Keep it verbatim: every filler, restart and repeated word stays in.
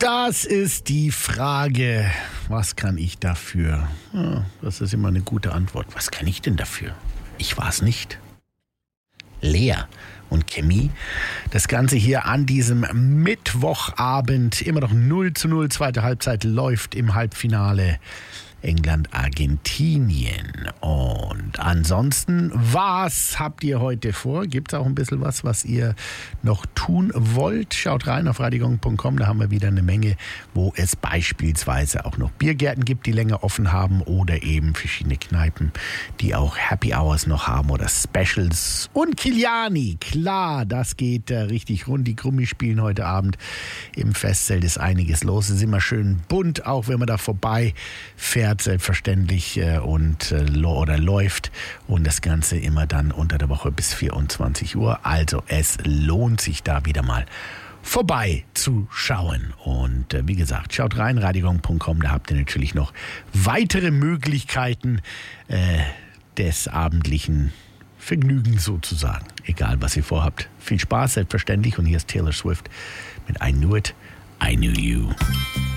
Das ist die Frage. Was kann ich dafür? Ja, das ist immer eine gute Antwort. Was kann ich denn dafür? Ich war es nicht. Lea und Chemie. Das Ganze hier an diesem Mittwochabend. Immer noch null zu null. Zweite Halbzeit läuft im Halbfinale. England, Argentinien. Und ansonsten, was habt ihr heute vor? Gibt es auch ein bisschen was, was ihr noch tun wollt? Schaut rein auf radiogong punkt com, da haben wir wieder eine Menge, wo es beispielsweise auch noch Biergärten gibt, die länger offen haben oder eben verschiedene Kneipen, die auch Happy Hours noch haben oder Specials. Und Kiliani, klar, das geht äh, richtig rund. Die Grummis spielen heute Abend. Im Festzelt ist einiges los. Es ist immer schön bunt, auch wenn man da vorbei fährt. Selbstverständlich äh, und äh, oder läuft und das Ganze immer dann unter der Woche bis vierundzwanzig Uhr. Also es lohnt sich da wieder mal vorbei zu schauen. Und äh, wie gesagt, schaut rein, radiogong punkt com, da habt ihr natürlich noch weitere Möglichkeiten äh, des abendlichen Vergnügens sozusagen. Egal, was ihr vorhabt. Viel Spaß, selbstverständlich. Und hier ist Taylor Swift mit I Knew It, I Knew You.